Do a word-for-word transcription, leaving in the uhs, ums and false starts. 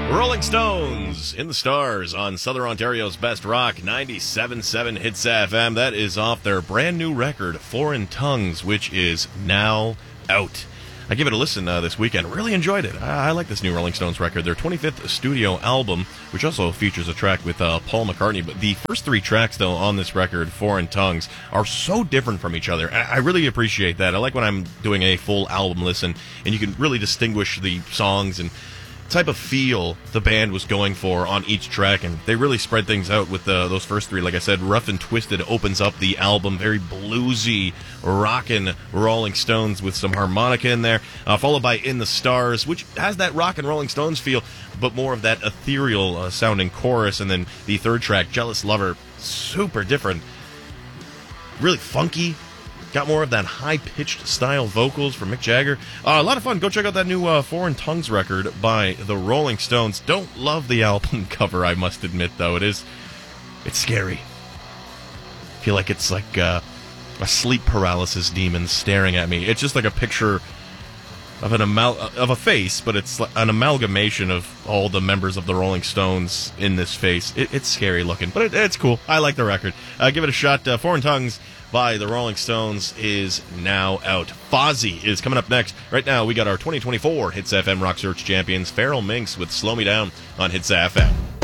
Rolling Stones in the Stars on Southern Ontario's Best Rock, ninety-seven point seven Hits F M. That is off their brand new record, Foreign Tongues, which is now out. I gave it a listen uh, this weekend. Really enjoyed it. I-, I like this new Rolling Stones record. Their twenty-fifth studio album, which also features a track with uh, Paul McCartney. But the first three tracks, though, on this record, Foreign Tongues, are so different from each other. I, I really appreciate that. I like when I'm doing a full album listen, and you can really distinguish the songs and type of feel the band was going for on each track, and they really spread things out with uh, those first three. Like I said, Rough and Twisted opens up the album, very bluesy, rockin' Rolling Stones with some harmonica in there, uh, followed by In the Stars, which has that rock and Rolling Stones feel, but more of that ethereal uh, sounding chorus. And then the third track, Jealous Lover, super different, really funky. Got more of that high-pitched style vocals from Mick Jagger. Uh, a lot of fun. Go check out that new uh, Foreign Tongues record by the Rolling Stones. Don't love the album cover, I must admit, though. It is, it's scary. I feel like it's like uh, a sleep paralysis demon staring at me. It's just like a picture of an amal- of a face, but it's like an amalgamation of all the members of the Rolling Stones in this face. It, it's scary looking, but it, it's cool. I like the record. Uh, give it a shot. Uh, Foreign Tongues by the Rolling Stones is now out. Fozzy is coming up next. Right now, we got our twenty twenty-four Hits F M Rock Search champions, Feral Minx with Slow Me Down on Hits F M.